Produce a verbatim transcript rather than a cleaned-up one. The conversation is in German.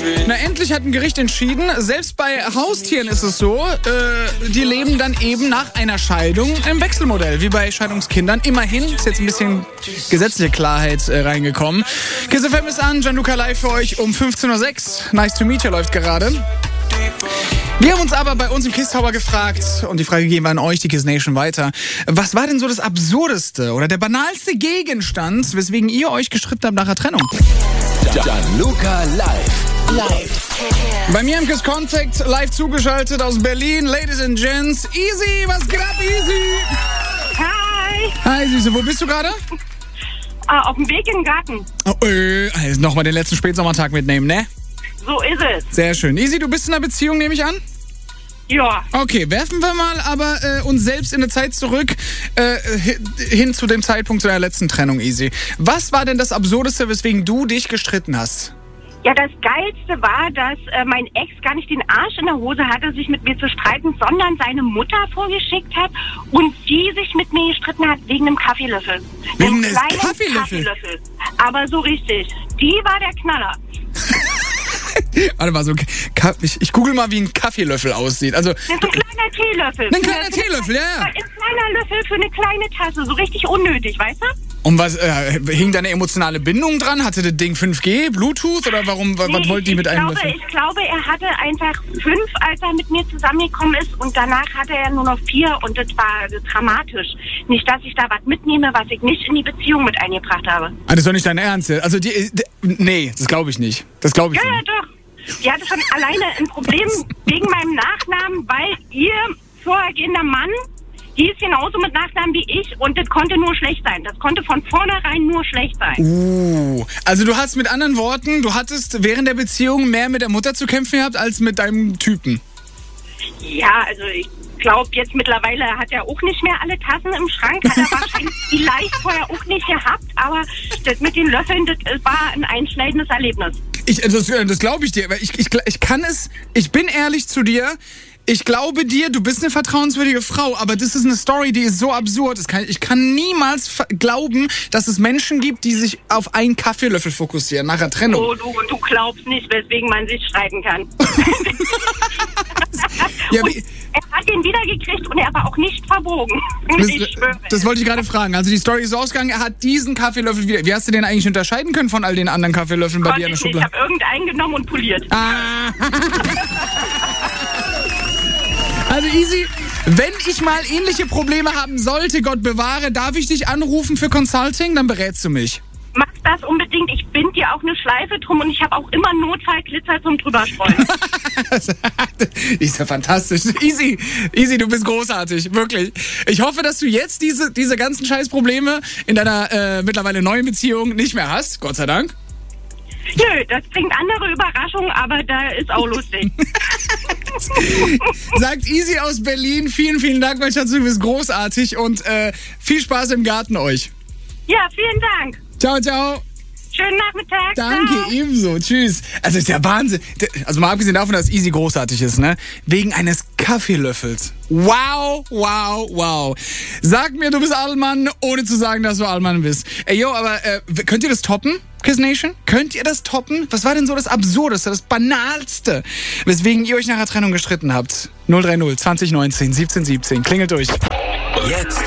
Na, endlich hat ein Gericht entschieden, selbst bei Haustieren ist es so, äh, die leben dann eben nach einer Scheidung im Wechselmodell, wie bei Scheidungskindern. Immerhin ist jetzt ein bisschen gesetzliche Klarheit äh, reingekommen. Kiss F M ist an, Gianluca live für euch um fünfzehn Uhr sechs. Nice to meet you läuft gerade. Wir haben uns aber bei uns im Kiss Tower gefragt, und die Frage geben wir an euch, die Kiss Nation, weiter. Was war denn so das absurdeste oder der banalste Gegenstand, weswegen ihr euch gestritten habt nach der Trennung? Gianluca live. Live. Bei mir im Kiss Contact live zugeschaltet aus Berlin, Ladies and Gents, Easy, was geht ab, Easy? Hi. Hi, Süße, wo bist du gerade? Ah, auf dem Weg in den Garten. Oh, äh, also nochmal den letzten Spätsommertag mitnehmen, ne? So ist es. Sehr schön. Easy, du bist in einer Beziehung, nehme ich an? Ja. Okay, werfen wir mal aber äh, uns selbst in eine Zeit zurück, äh, hin zu dem Zeitpunkt deiner letzten Trennung, Easy. Was war denn das Absurdeste, weswegen du dich gestritten hast? Ja, das Geilste war, dass äh, mein Ex gar nicht den Arsch in der Hose hatte, sich mit mir zu streiten, sondern seine Mutter vorgeschickt hat und die sich mit mir gestritten hat wegen einem Kaffeelöffel. Wegen einem eines kleinen Kaffeelöffel? Kaffeelöffel. Aber so richtig. Die war der Knaller. Warte mal, so, ich, ich google mal, wie ein Kaffeelöffel aussieht. Also, Das ist ein kleiner Teelöffel. ein kleiner Teelöffel, ja, ja. Ein kleiner Löffel für eine kleine Tasse. So richtig unnötig, weißt du? Und was, äh, hing da eine emotionale Bindung dran? Hatte das Ding fünf G, Bluetooth oder warum, was Nee, wollte die ich mit einem glaube, Löffel? Ich glaube, er hatte einfach fünf, als er mit mir zusammengekommen ist, und danach hatte er nur noch vier, und das war dramatisch. Nicht, dass ich da was mitnehme, was ich nicht in die Beziehung mit eingebracht habe. Ah, das ist doch nicht dein Ernst. Also, die, die nee, das glaube ich nicht. Das glaube ich Ja, ja, nicht. doch. Die hatte schon alleine ein Problem wegen meinem Nachnamen, weil ihr vorhergehender Mann hieß genauso mit Nachnamen wie ich, und das konnte nur schlecht sein. Das konnte von vornherein nur schlecht sein. Uh, also du hast mit anderen Worten, du hattest während der Beziehung mehr mit der Mutter zu kämpfen gehabt, als mit deinem Typen. Ja, also ich glaube, jetzt mittlerweile hat er auch nicht mehr alle Tassen im Schrank. Hat er wahrscheinlich vielleicht vorher auch nicht gehabt, aber das mit den Löffeln, das war ein einschneidendes Erlebnis. Ich, das das glaube ich dir, weil ich, ich, ich kann es, ich bin ehrlich zu dir, ich glaube dir, du bist eine vertrauenswürdige Frau, aber das ist eine Story, die ist so absurd. Das kann, ich kann niemals glauben, dass es Menschen gibt, die sich auf einen Kaffeelöffel fokussieren nach der Trennung. Oh, du, du glaubst nicht, weswegen man sich streiten kann. Ja, und wie, er hat ihn wiedergekriegt und er war auch nicht verbogen. das, Ich schwöre. das wollte ich gerade fragen. Also die Story ist so ausgegangen, er hat diesen Kaffeelöffel wieder. Wie hast du den eigentlich unterscheiden können von all den anderen Kaffeelöffeln bei Konnte dir in der ich nicht. Ich Schublade? habe irgendeinen genommen und poliert. Ah. Also Easy, wenn ich mal ähnliche Probleme haben sollte, Gott bewahre, darf ich dich anrufen für Consulting? Dann berätst du mich. Mach das unbedingt. Ich bind dir auch eine Schleife drum, und ich habe auch immer Notfallglitzer zum drüberstreuen. Ist ja fantastisch. Easy, Easy, du bist großartig, wirklich. Ich hoffe, dass du jetzt diese, diese ganzen Scheißprobleme in deiner äh, mittlerweile neuen Beziehung nicht mehr hast, Gott sei Dank. Nö, das bringt andere Überraschungen, aber da ist auch lustig. Sagt Easy aus Berlin. Vielen, vielen Dank, mein Schatz, du bist großartig, und äh, viel Spaß im Garten euch. Ja, vielen Dank. Ciao, ciao. Schönen Nachmittag. Danke, Ciao. ebenso. Tschüss. Also, ist der Wahnsinn. Also, mal abgesehen davon, dass Easy großartig ist, ne? Wegen eines Kaffeelöffels. Wow, wow, wow. Sag mir, du bist Adelmann, ohne zu sagen, dass du Adelmann bist. Ey, yo, aber äh, könnt ihr das toppen, Kiss Nation? Könnt ihr das toppen? Was war denn so das Absurdeste, das Banalste, weswegen ihr euch nach der Trennung gestritten habt? null drei null zwanzig neunzehn siebzehn siebzehn. Klingelt durch. Jetzt